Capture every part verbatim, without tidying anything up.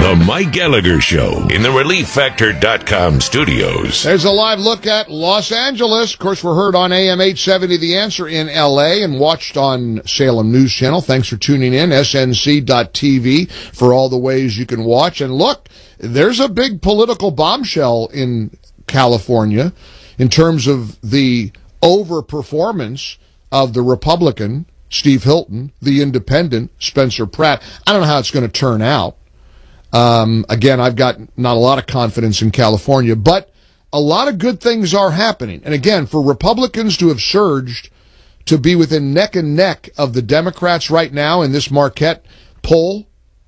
The Mike Gallagher Show in the Relief Factor dot com studios. There's a live look at Los Angeles. Of course, we're heard on A M eight seventy The Answer in L A and watched on Salem News Channel. Thanks for tuning in. S N C dot T V for all the ways you can watch. And look, there's a big political bombshell in California in terms of the overperformance of the Republican, Steve Hilton, the independent, Spencer Pratt. I don't know how it's going to turn out. Um, again, I've got not a lot of confidence in California, but a lot of good things are happening. And again, for Republicans to have surged to be within neck and neck of the Democrats right now in this Marquette poll,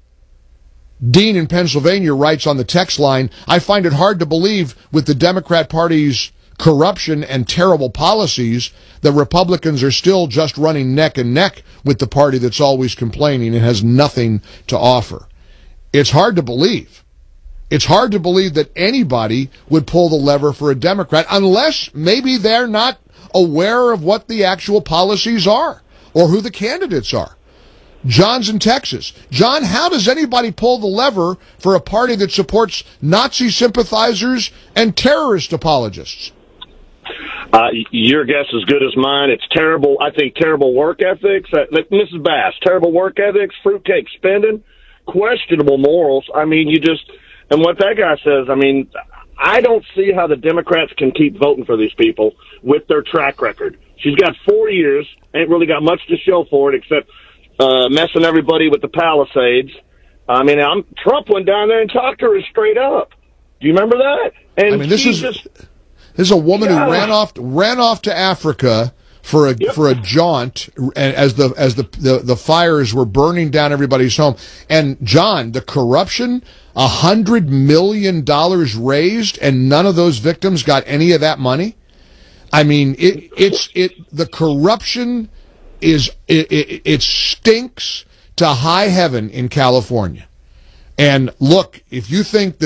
Dean in Pennsylvania writes on the text line, I find it hard to believe with the Democrat Party's corruption and terrible policies that Republicans are still just running neck and neck with the party that's always complaining and has nothing to offer. It's hard to believe. It's hard to believe that anybody would pull the lever for a Democrat unless maybe they're not aware of what the actual policies are or who the candidates are. John's in Texas. John, how does anybody pull the lever for a party that supports Nazi sympathizers and terrorist apologists? Uh, your guess is good as mine. It's terrible. I think terrible work ethics. Uh, Missus Bass, terrible work ethics, fruitcake spending, questionable morals. I mean, you just, and what that guy says, I mean, I don't see how the Democrats can keep voting for these people with their track record. She's got four years, ain't really got much to show for it except uh, messing everybody with the Palisades. I mean, I'm, Trump went down there and talked to her straight up. Do you remember that? And I mean, this is just, this is a woman yeah. who ran off ran off to Africa for a Yep. for a jaunt as the as the, the the fires were burning down everybody's home. And John, the corruption, a hundred million dollars raised, and none of those victims got any of that money. I mean, it it's it the corruption is it, it, it stinks to high heaven in California. And look, if you think that